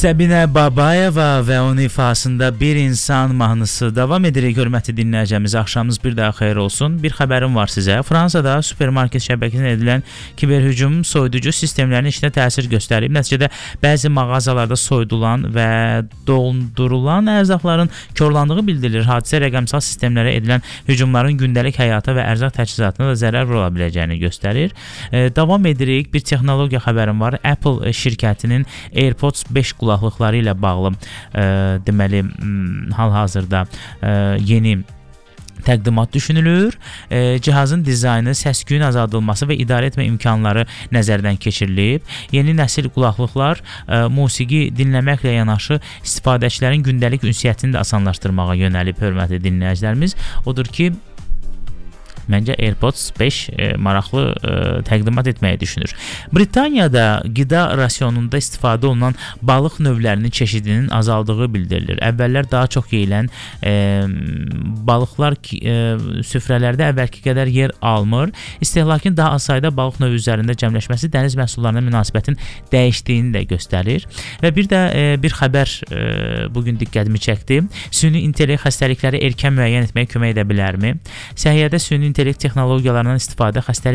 Səbinə Babayeva və onun ifasında Bir İnsan mahnısı davam edirik. Hörmətli dinləyicimiz, axşamınız bir daha xeyir olsun. Bir xəbərim var sizə. Fransada supermarket şəbəkəsinə edilən kiberhücum soyuducu sistemlərin işinə təsir göstərib. Nəticədə bəzi mağazalarda soyudulan və dondurulan ərzaqların korlandığı bildirilir. Hadisə rəqəmsal sistemlərə edilən hücumların gündəlik həyata və ərzaq təchizatına da zərər vura biləcəyini göstərir. Davam edirik. Bir texnologiya xəbərim var. Apple şirkətinin AirPods 5 qulaqlıqları ilə bağlı deməli hal-hazırda yeni təqdimat düşünülür. Cihazın dizaynı, səs-küyün azaldılması və idarə etmə imkanları nəzərdən keçirilib. Yeni nəsil qulaqlıqlar musiqi dinləməklə yanaşı istifadəçilərin gündəlik ünsiyyətini də asanlaşdırmağa yönəlib, hörmətli dinləyicilərimiz. Odur ki, məncə AirPods 5 maraqlı təqdimat etməyi düşünür. Britaniyada qida rasionunda istifadə olunan balıq növlərinin çeşidinin azaldığı bildirilir. Əvvəllər daha çox yeyilən balıqlar süfrələrdə əvvəlki qədər yer almır. İstehlakın daha az sayda balıq növü üzərində cəmləşməsi dəniz məhsullarına münasibətin dəyişdiyini də göstərir. Və bir də bir xəbər bugün diqqətimi çəkdi. Süni intellekt xəstəlikləri erkən müəyyən etməyə kömək edə bilərmi? Səhiyyədə süni intellekt texnologiyalarından istifadə xəstəlik